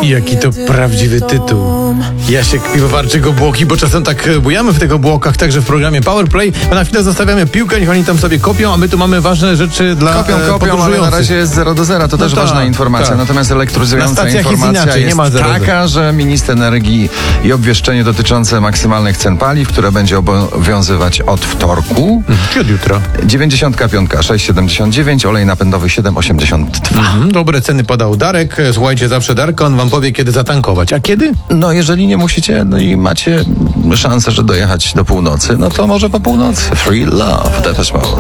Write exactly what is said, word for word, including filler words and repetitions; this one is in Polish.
Jaki to prawdziwy tytuł. Jasiek Piwowarczyk Obłoki, bo czasem tak bujamy w tych obłokach, także w programie Powerplay. A na chwilę zostawiamy piłkę, niech oni tam sobie kopią, a my tu mamy ważne rzeczy dla Kopią, e, kopią, ale na razie jest zero do zera. To No też tak, ważna informacja. tak. Natomiast elektryzująca Na stacjach jest informacja inaczej, nie jest ma zero do taka, że minister energii i obwieszczenie dotyczące maksymalnych cen paliw, które będzie obowiązywać od wtorku. Czy od jutra? dziewięćdziesiąt pięć, sześć siedemdziesiąt dziewięć, olej napędowy siedem osiemdziesiąt dwa. Mhm, dobre ceny podał Darek. Słuchajcie, zawsze Darka, on wam powie, kiedy zatankować. A kiedy? No jeżeli nie musicie, no i macie szansę, że dojechać do północy, no to może po północy. Free Love, Depeche Mode.